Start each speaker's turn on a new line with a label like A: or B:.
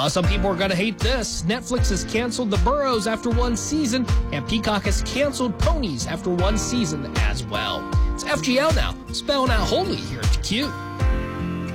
A: Some people are going to hate this. Netflix has canceled The Burrows after one season, and Peacock has canceled Ponies after one season as well. It's FGL now, spelling out holy here at Q.